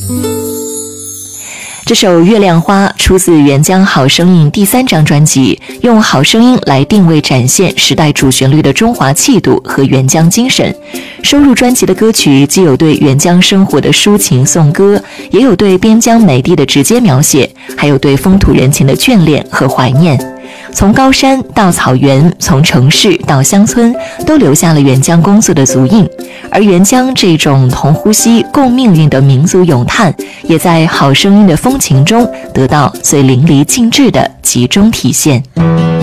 这首《月亮花》出自原江好声音第3张专辑，用好声音来定位展现时代主旋律的中华气度和原江精神。收入专辑的歌曲既有对原江生活的抒情颂歌，也有对边疆美丽的直接描写，还有对风土人情的眷恋和怀念。从高山到草原，从城市到乡村，都留下了原江工作的足印。而原江这种同呼吸共命运的民族咏叹，也在好声音的风情中得到最淋漓尽致的集中体现。